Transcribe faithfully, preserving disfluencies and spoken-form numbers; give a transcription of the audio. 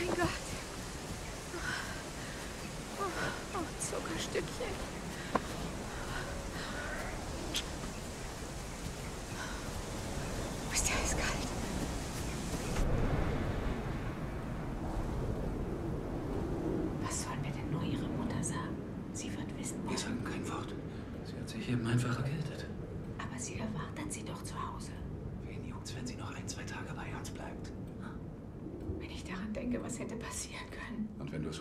Mein Gott. Oh, oh, Zuckerstückchen. Ist ja eiskalt. Was sollen wir denn nur Ihrer Mutter sagen? Sie wird wissen, Wir sagen kein Wort. Sie hat sich eben einfach erkältet. aber sie erwartet sie doch zu Hause. Wen juckt's, wenn sie noch ein, zwei Tage bei uns bleibt? Wenn ich daran denke, was hätte passieren können. Und wenn du es